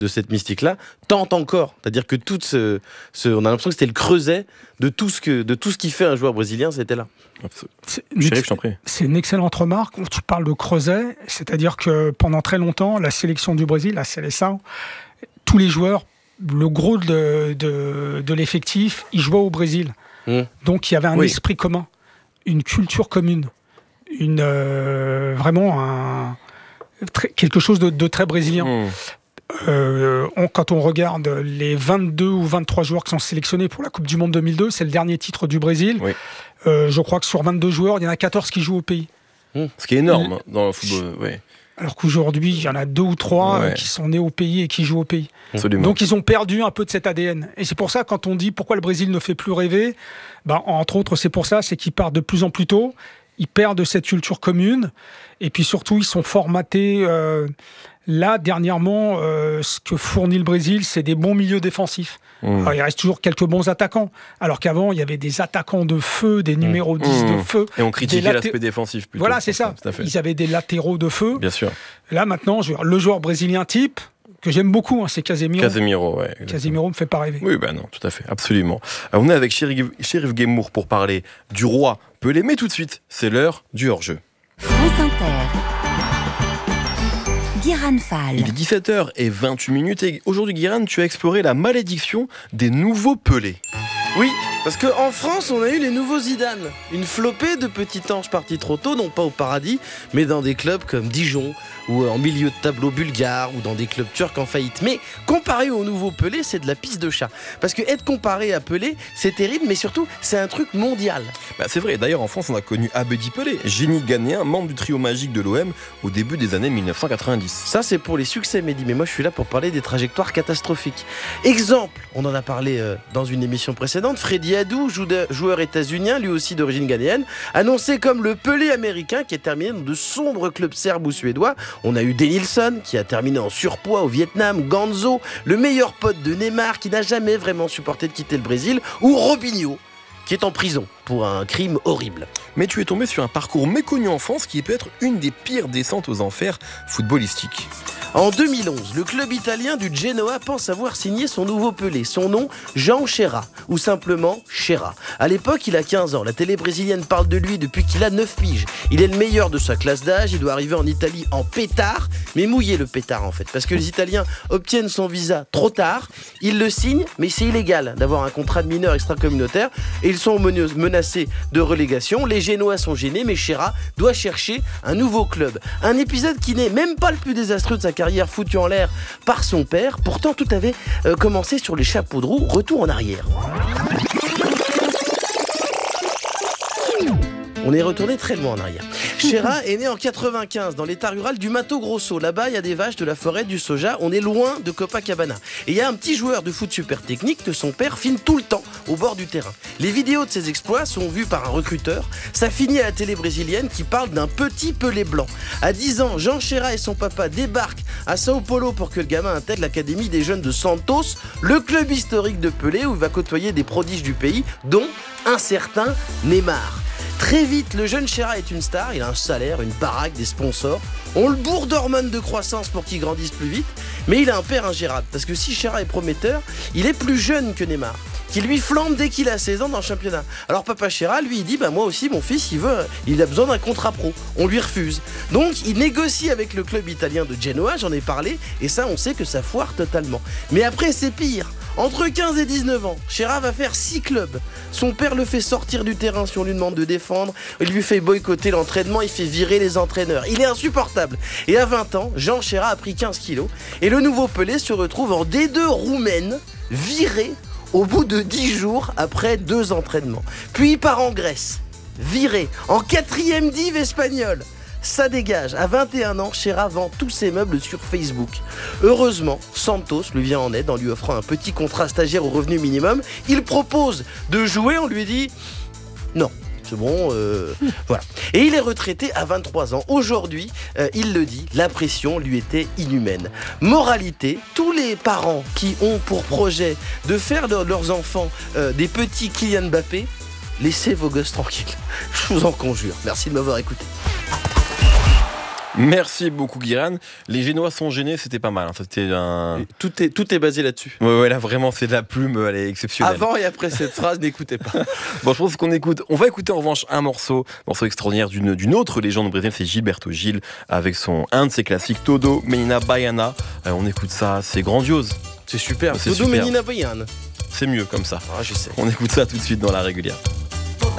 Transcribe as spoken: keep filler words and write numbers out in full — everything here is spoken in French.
de cette mystique-là, tente encore. C'est-à-dire que tout ce, ce, on a l'impression que c'était le creuset de tout ce que, de tout ce qui fait un joueur brésilien, c'était là. C'est une, Chérif, je t'en prie. C'est une excellente remarque. Tu parles de creuset, c'est-à-dire que pendant très longtemps, la sélection du Brésil, la Seleção, tous les joueurs, le gros de, de, de l'effectif, ils jouaient au Brésil. Mmh. Donc il y avait un oui. esprit commun, une culture commune, une, euh, vraiment un, très, quelque chose de, de très brésilien. Mmh. Euh, on, quand on regarde les vingt-deux ou vingt-trois joueurs qui sont sélectionnés pour la Coupe du Monde deux mille deux, c'est le dernier titre du Brésil. Oui. Euh, je crois que sur vingt-deux joueurs, il y en a quatorze qui jouent au pays. Mmh. Ce qui est énorme euh, dans le football. Oui. Alors qu'aujourd'hui, il y en a deux ou trois ouais. qui sont nés au pays et qui jouent au pays. Absolument. Donc ils ont perdu un peu de cet A D N. Et c'est pour ça, quand on dit pourquoi le Brésil ne fait plus rêver, ben, entre autres, c'est pour ça, c'est qu'ils partent de plus en plus tôt, ils perdent cette culture commune, et puis surtout, ils sont formatés... Euh, Là, dernièrement, euh, ce que fournit le Brésil, c'est des bons milieux défensifs. Mmh. Alors, il reste toujours quelques bons attaquants. Alors qu'avant, il y avait des attaquants de feu, des numéros mmh. dix de feu. Et on critiquait laté... l'aspect défensif plutôt. Voilà, c'est ça. Ils avaient des latéraux de feu. Bien sûr. Là, maintenant, le joueur brésilien type, que j'aime beaucoup, hein, c'est Casemiro. Casemiro, ouais. Casemiro me fait pas rêver. Oui, ben non, tout à fait, absolument. Alors, on est avec Chérif, Chérif Guémour pour parler du roi Pelé, mais tout de suite, c'est l'heure du hors-jeu. France Inter. Guiran Fall. Il est dix-sept heures vingt-huit minutes et aujourd'hui, Guiran, tu as exploré la malédiction des nouveaux Pelés. Oui, parce qu'en France, on a eu les nouveaux Zidane. Une flopée de petits anges partis trop tôt, non pas au paradis, mais dans des clubs comme Dijon, ou en milieu de tableau bulgare, ou dans des clubs turcs en faillite. Mais comparé au nouveau Pelé, c'est de la pisse de chat. Parce que être comparé à Pelé, c'est terrible, mais surtout, c'est un truc mondial. Bah c'est vrai, d'ailleurs en France, on a connu Abedi Pelé, génie ghanéen, membre du trio magique de l'O M au début des années mille neuf cent quatre-vingt-dix. Ça, c'est pour les succès, Mehdi, mais moi, je suis là pour parler des trajectoires catastrophiques. Exemple, on en a parlé euh, dans une émission précédente, Freddy Adu, joueur états-unien, lui aussi d'origine ghanéenne, annoncé comme le Pelé américain qui est terminé dans de sombres clubs serbes ou suédois. On a eu Denilson qui a terminé en surpoids au Vietnam, Ganzo, le meilleur pote de Neymar qui n'a jamais vraiment supporté de quitter le Brésil, ou Robinho qui est en prison pour un crime horrible. Mais tu es tombé sur un parcours méconnu en France qui est peut-être une des pires descentes aux enfers footballistiques. En deux mille onze, le club italien du Genoa pense avoir signé son nouveau Pelé. Son nom, Jean Shearer, ou simplement Shearer. À l'époque, il a quinze ans. La télé brésilienne parle de lui depuis qu'il a neuf piges. Il est le meilleur de sa classe d'âge. Il doit arriver en Italie en pétard, mais mouiller le pétard en fait. Parce que les Italiens obtiennent son visa trop tard. Ils le signent, mais c'est illégal d'avoir un contrat de mineur extracommunautaire. Et ils sont menacés de relégation. Les Génois sont gênés, mais Shearer doit chercher un nouveau club. Un épisode qui n'est même pas le plus désastreux de sa carrière foutue en l'air par son père. Pourtant, tout avait euh, commencé sur les chapeaux de roue. Retour en arrière. On est retourné très loin en arrière. Shearer est né en quatre-vingt-quinze dans l'état rural du Mato Grosso. Là-bas, il y a des vaches, de la forêt, du soja. On est loin de Copacabana. Et il y a un petit joueur de foot super technique que son père filme tout le temps au bord du terrain. Les vidéos de ses exploits sont vues par un recruteur. Ça finit à la télé brésilienne qui parle d'un petit Pelé blanc. À dix ans, Jean Shearer et son papa débarquent à Sao Paulo pour que le gamin intègre l'académie des jeunes de Santos, le club historique de Pelé où il va côtoyer des prodiges du pays, dont un certain Neymar. Très vite, le jeune Shearer est une star, il a un salaire, une baraque, des sponsors. On le bourre d'hormones de croissance pour qu'il grandisse plus vite, mais il a un père ingérable. Parce que si Shearer est prometteur, il est plus jeune que Neymar, qui lui flambe dès qu'il a seize ans dans le championnat. Alors papa Shearer, lui, il dit bah, « moi aussi, mon fils, il veut, il a besoin d'un contrat pro. » On lui refuse. Donc, il négocie avec le club italien de Genoa, j'en ai parlé, et ça, on sait que ça foire totalement. Mais après, c'est pire. Entre quinze et dix-neuf ans, Shearer va faire six clubs. Son père le fait sortir du terrain si on lui demande de défendre. Il lui fait boycotter l'entraînement, il fait virer les entraîneurs. Il est insupportable. Et à vingt ans, Jean Shearer a pris quinze kilos. Et le nouveau Pelé se retrouve en D deux roumaine, viré au bout de dix jours après deux entraînements. Puis il part en Grèce, viré en quatrième div espagnole. Ça dégage. À vingt et un ans, Shearer vend tous ses meubles sur Facebook. Heureusement, Santos lui vient en aide en lui offrant un petit contrat stagiaire au revenu minimum. Il propose de jouer, on lui dit non. C'est bon, euh, voilà. Et il est retraité à vingt-trois ans. Aujourd'hui, euh, il le dit, la pression lui était inhumaine. Moralité, tous les parents qui ont pour projet de faire de leurs enfants euh, des petits Kylian Mbappé, laissez vos gosses tranquilles. Je vous en conjure. Merci de m'avoir écouté. Merci beaucoup Guiran. Les Génois sont gênés, c'était pas mal. Hein. C'était un... tout, est, tout est basé là-dessus. Ouais, ouais, là vraiment c'est de la plume, elle est exceptionnelle. Avant et après cette phrase, n'écoutez pas. Bon, je pense qu'on écoute. On va écouter en revanche un morceau, morceau extraordinaire d'une, d'une autre légende brésilienne, c'est Gilberto Gil, avec son un de ses classiques, Todo Menina Baiana. Euh, on écoute ça, c'est grandiose. C'est super. C'est Todo super. Menina Baiana. C'est mieux comme ça. Ah, je sais. On écoute ça tout de suite dans la régulière.